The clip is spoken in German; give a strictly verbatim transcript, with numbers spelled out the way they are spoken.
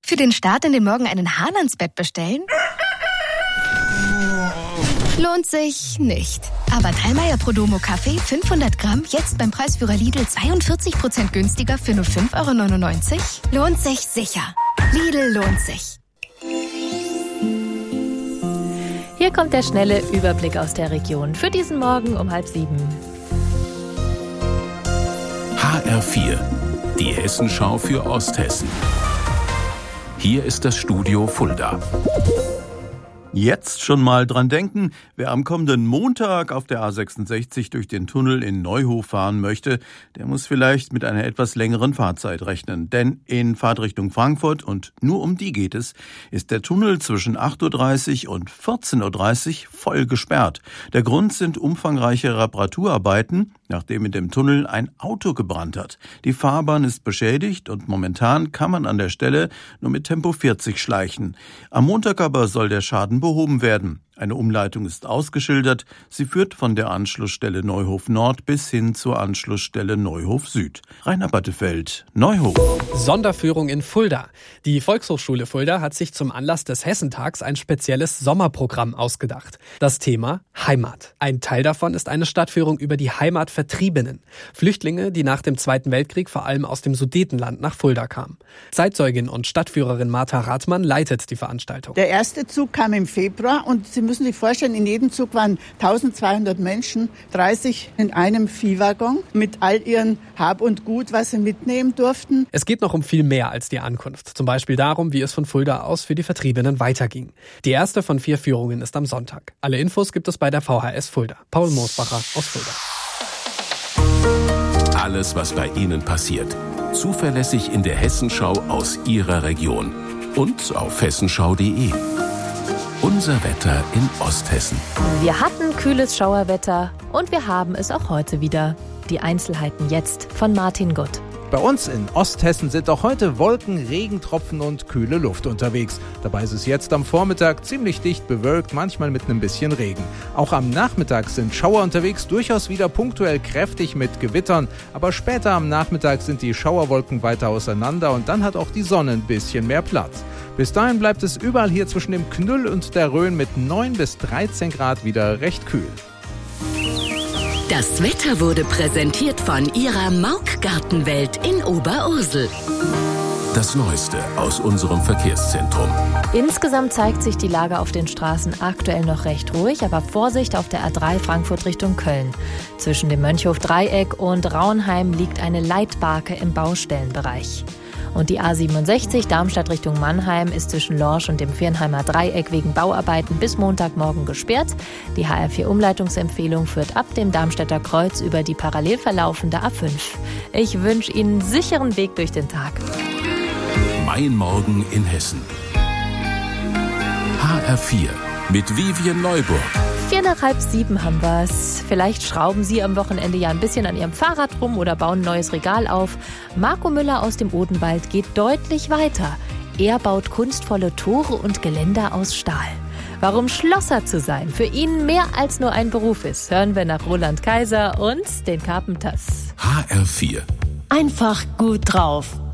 Für den Start in den Morgen einen Hahn ans Bett bestellen? Lohnt sich nicht. Aber Dallmayr Prodomo Kaffee fünfhundert Gramm jetzt beim Preisführer Lidl zweiundvierzig Prozent günstiger für nur fünf Euro neunundneunzig? Lohnt sich sicher. Lidl lohnt sich. Hier kommt der schnelle Überblick aus der Region für diesen Morgen um halb sieben. H R vier, die Hessenschau für Osthessen. Hier ist das Studio Fulda. Jetzt schon mal dran denken, wer am kommenden Montag auf der A sechsundsechzig durch den Tunnel in Neuhof fahren möchte, der muss vielleicht mit einer etwas längeren Fahrzeit rechnen. Denn in Fahrtrichtung Frankfurt, und nur um die geht es, ist der Tunnel zwischen acht Uhr dreißig und vierzehn Uhr dreißig voll gesperrt. Der Grund sind umfangreiche Reparaturarbeiten, nachdem in dem Tunnel ein Auto gebrannt hat. Die Fahrbahn ist beschädigt und momentan kann man an der Stelle nur mit Tempo vierzig schleichen. Am Montag aber soll der Schaden behoben werden. Eine Umleitung ist ausgeschildert. Sie führt von der Anschlussstelle Neuhof Nord bis hin zur Anschlussstelle Neuhof Süd. Rainer Battefeld, Neuhof. Sonderführung in Fulda. Die Volkshochschule Fulda hat sich zum Anlass des Hessentags ein spezielles Sommerprogramm ausgedacht. Das Thema Heimat. Ein Teil davon ist eine Stadtführung über die Heimatvertriebenen. Flüchtlinge, die nach dem Zweiten Weltkrieg vor allem aus dem Sudetenland nach Fulda kamen. Zeitzeugin und Stadtführerin Martha Rathmann leitet die Veranstaltung. Der erste Zug kam im Februar und Sie müssen sich vorstellen, in jedem Zug waren eintausendzweihundert Menschen, dreißig in einem Viehwaggon mit all ihren Hab und Gut, was sie mitnehmen durften. Es geht noch um viel mehr als die Ankunft. Zum Beispiel darum, wie es von Fulda aus für die Vertriebenen weiterging. Die erste von vier Führungen ist am Sonntag. Alle Infos gibt es bei der V H S Fulda. Paul Moosbacher aus Fulda. Alles, was bei Ihnen passiert. Zuverlässig in der Hessenschau aus Ihrer Region. Und auf hessenschau punkt de. Unser Wetter in Osthessen. Wir hatten kühles Schauerwetter und wir haben es auch heute wieder. Die Einzelheiten jetzt von Martin Gutt. Bei uns in Osthessen sind auch heute Wolken, Regentropfen und kühle Luft unterwegs. Dabei ist es jetzt am Vormittag ziemlich dicht bewölkt, manchmal mit einem bisschen Regen. Auch am Nachmittag sind Schauer unterwegs, durchaus wieder punktuell kräftig mit Gewittern. Aber später am Nachmittag sind die Schauerwolken weiter auseinander und dann hat auch die Sonne ein bisschen mehr Platz. Bis dahin bleibt es überall hier zwischen dem Knüll und der Rhön mit neun bis dreizehn Grad wieder recht kühl. Das Wetter wurde präsentiert von Ihrer Mauk-Gartenwelt in Oberursel. Das Neueste aus unserem Verkehrszentrum. Insgesamt zeigt sich die Lage auf den Straßen aktuell noch recht ruhig, aber Vorsicht auf der A drei Frankfurt Richtung Köln. Zwischen dem Mönchhof-Dreieck und Raunheim liegt eine Leitbarke im Baustellenbereich. Und die A siebenundsechzig Darmstadt Richtung Mannheim ist zwischen Lorsch und dem Viernheimer Dreieck wegen Bauarbeiten bis Montagmorgen gesperrt. Die H R vier Umleitungsempfehlung führt ab dem Darmstädter Kreuz über die parallel verlaufende A fünf. Ich wünsche Ihnen einen sicheren Weg durch den Tag. Mein Morgen in Hessen. H R vier mit Vivian Neuburg. Vier nach halb sieben haben wir's. Vielleicht schrauben Sie am Wochenende ja ein bisschen an Ihrem Fahrrad rum oder bauen ein neues Regal auf. Marco Müller aus dem Odenwald geht deutlich weiter. Er baut kunstvolle Tore und Geländer aus Stahl. Warum Schlosser zu sein für ihn mehr als nur ein Beruf ist, hören wir nach Roland Kaiser und den Carpenters. H R vier. Einfach gut drauf.